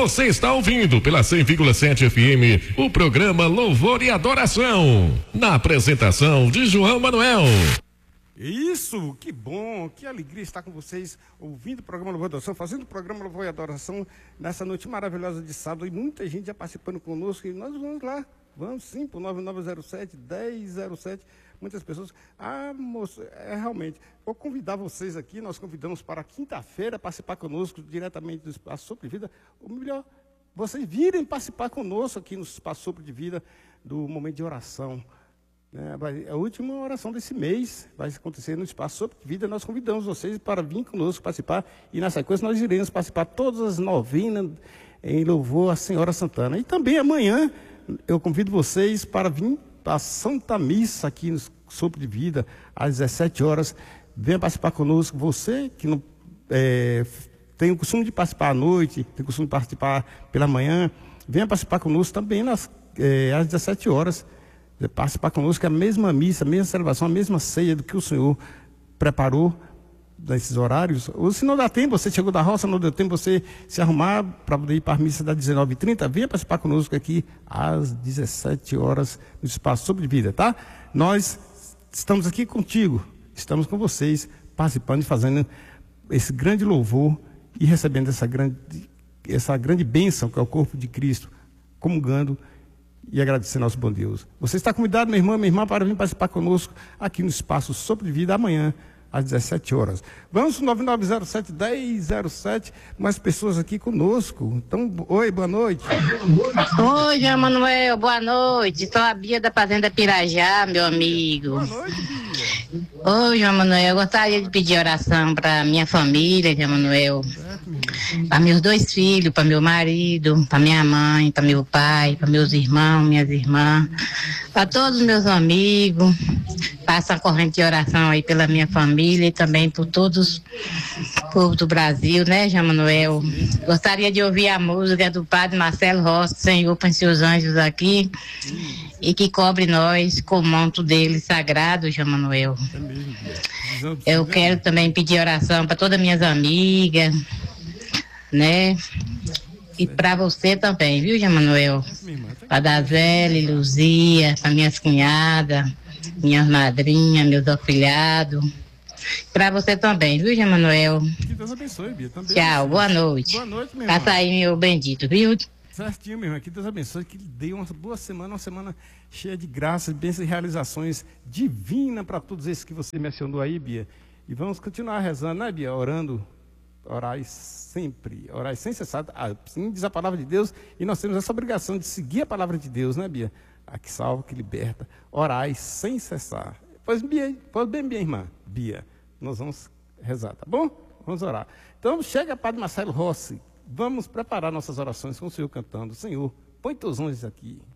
Você está ouvindo pela 100,7 FM o programa Louvor e Adoração. Na apresentação de João Manuel. Isso, que bom, que alegria estar com vocês, ouvindo o programa Louvor e Adoração, fazendo o programa Louvor e Adoração nessa noite maravilhosa de sábado, e muita gente já participando conosco, e nós vamos lá, vamos sim, para o 9907-1007, muitas pessoas, moço, realmente, vou convidar vocês aqui, nós convidamos para quinta-feira participar conosco, diretamente do Espaço Sopro de Vida, ou melhor, vocês virem participar conosco aqui no Espaço Sopro de Vida, do momento de oração. É a última oração desse mês, vai acontecer no Espaço Sopro de Vida. Nós convidamos vocês para vir conosco participar, e na sequência nós iremos participar todas as novenas em louvor à Senhora Santana. E também amanhã eu convido vocês para vir para a Santa Missa aqui no Sopro de Vida, às 17 horas. Venha participar conosco. Você que não tem o costume de participar à noite, tem o costume de participar pela manhã, venha participar conosco também às 17 horas. Participar conosco, é a mesma missa, a mesma celebração, a mesma ceia do que o Senhor preparou nesses horários. Ou se não dá tempo, você chegou da roça, não deu tempo você se arrumar para poder ir para a missa das 19h30, venha participar conosco aqui às 17 horas no Espaço Sopro de Vida, tá? Nós estamos aqui contigo, estamos com vocês, participando e fazendo esse grande louvor e recebendo essa grande bênção que é o corpo de Cristo, comungando e agradecer nosso bom Deus. Você está convidado, meu irmão, minha irmã, para vir participar conosco aqui no Espaço Sopro de Vida amanhã, às 17 horas. Vamos no 9907-1007, mais pessoas aqui conosco. Então, oi, boa noite. Oi, João Manuel, boa noite. Sou a Bia da Fazenda Pirajá, meu amigo. Boa noite, Bia. Oi, João Manuel, eu gostaria de pedir oração para minha família, João Manuel. Para meus 2 filhos, para meu marido, para minha mãe, para meu pai, para meus irmãos, minhas irmãs, para todos os meus amigos. Faça a corrente de oração aí pela minha família e também por todos o povo do Brasil, né, João Manuel? Gostaria de ouvir a música do Padre Marcelo Rossi, Senhor, põe seus anjos aqui, e que cobre nós com o manto dele sagrado, João Manuel. Eu quero também pedir oração para todas minhas amigas, né? E para você também, viu, João Manuel? Para Dazele, Luzia, para minhas cunhadas, minhas madrinhas, meus afilhados. Para você também, viu, João Manuel? Que Deus abençoe, Bia. Também tchau, boa noite. Boa noite, meu irmão. Passa aí, meu bendito, viu? Certinho, meu irmão. Que Deus abençoe, que lhe dê uma boa semana, uma semana cheia de graças, bênçãos e realizações divinas para todos esses que você mencionou aí, Bia. E vamos continuar rezando, né, Bia? Orando. Orai sempre, orai sem cessar, assim diz a palavra de Deus, e nós temos essa obrigação de seguir a palavra de Deus, né, Bia? A que salva, que liberta, orai sem cessar. Pois bem, minha irmã, Bia, nós vamos rezar, tá bom? Vamos orar. Então, chega, Padre Marcelo Rossi, vamos preparar nossas orações com o Senhor cantando. Senhor, põe teus anjos aqui.